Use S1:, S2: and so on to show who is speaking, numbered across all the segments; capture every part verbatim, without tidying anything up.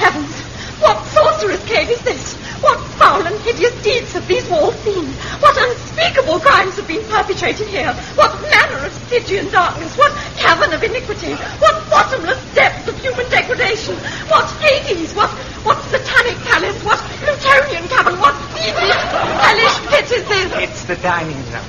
S1: heavens! What sorcerer's cave is this? What foul and hideous deeds have these walls seen? What unspeakable crimes have been perpetrated here? What manner of Stygian darkness? What cavern of iniquity? What bottomless depth of human degradation? What Hades? What what satanic palace? What Plutonian cavern? What devious, hellish pit is this?
S2: It's the dining room.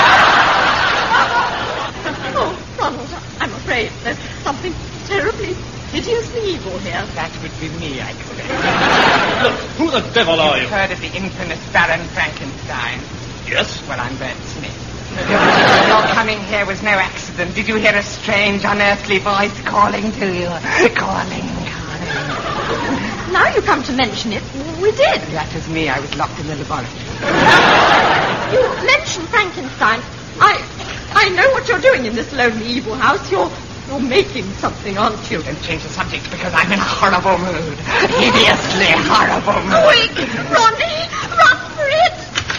S1: Oh, Ronald, I'm afraid there's something terribly hideously evil here.
S2: That would be me, I expect.
S3: Look, who the devil are you?
S2: You've heard of the infamous Baron Frankenstein?
S3: Yes?
S2: Well, I'm Bert Smith. Your coming here was no accident. Did you hear a strange, unearthly voice calling to you? Calling, calling.
S1: Now you come to mention it, we did.
S2: That was me. I was locked in the laboratory.
S1: You mentioned Frankenstein. I I know what you're doing in this lonely evil house. You're you're making something, aren't you?
S2: Don't change the subject because I'm in a horrible mood. Hideously horrible mood.
S1: Quick, Ronnie, run for it.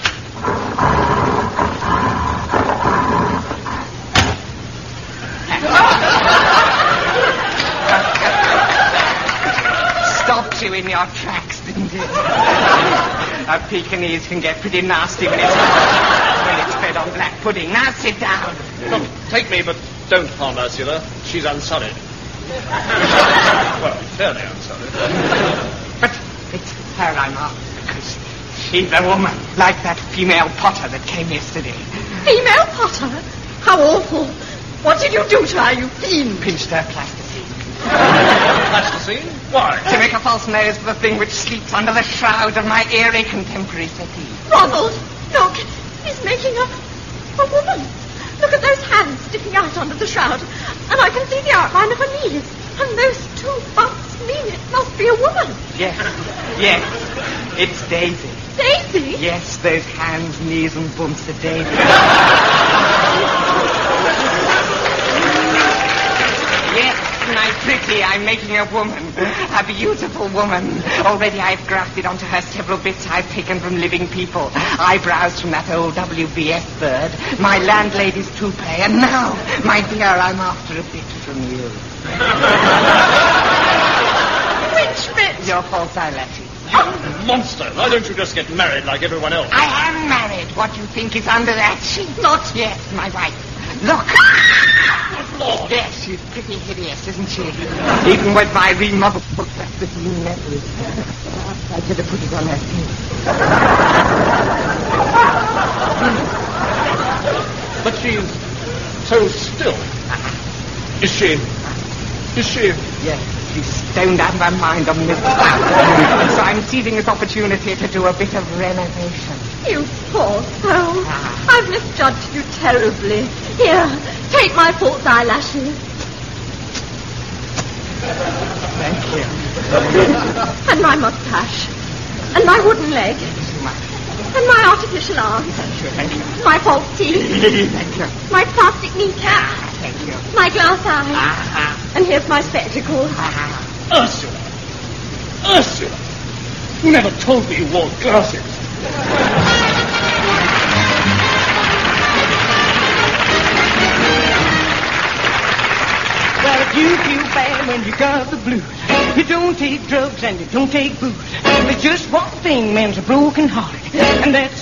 S1: Stopped you in your tracks, didn't it? A Pekingese can get pretty nasty when it's when it's fed on black pudding. Now sit down.
S3: Look, take me, but don't harm Ursula. She's unsullied. Well, fairly unsullied.
S2: But it's her I'm after, because she's a woman, like that female Potter that came yesterday.
S1: Female Potter? How awful. What did you do to her, you fiend?
S2: Pinched her plasticine.
S3: Plasticine? Why?
S2: To make a false nose for the thing which sleeps under the shroud of my eerie contemporary settee.
S1: Ronald, look, he's making a, a woman. Look at those hands sticking out under the shroud. And I can see the outline of her knees. And those two bumps mean it must be a woman.
S2: Yes, yes, it's Daisy.
S1: Daisy?
S2: Yes, those hands, knees and bumps are Daisy. Yes, my pretty, I'm making a woman. A beautiful woman. Already I've grafted onto her several bits I've taken from living people. Eyebrows from that old W B S bird. My landlady's toupee. And now, my dear, I'm after a bit from you.
S1: Which bit?
S2: Your false eyelashes.
S3: You monster. Why don't you just get married like everyone else?
S2: I am married. What you think is under that sheet?
S1: Not
S2: Yes, my wife. Look.
S3: Lord.
S2: Yes, she's pretty hideous, isn't she? Even with my remodeled plasticine necklace. I could have put it on her face.
S3: But she's so still. Is she... Is she...
S2: Yes, she's stoned out of her mind on this planet. So I'm seizing this opportunity to do a bit of renovation.
S1: You poor soul.
S2: Ah.
S1: I've misjudged you terribly. Here, take my false eyelashes.
S2: Thank you.
S1: And my mustache. And my wooden leg. And my artificial arms.
S2: Thank you, thank you.
S1: My false teeth.
S2: Thank you.
S1: My plastic kneecap.
S2: Thank you.
S1: My glass eye.
S2: Ah,
S1: And here's my spectacles.
S2: ah.
S3: Ursula. Ursula. You never told me you wore glasses.
S4: Well, if you feel bad when you got the blues, you don't take drugs and you don't take booze. There's just one thing, man's a broken heart, and that's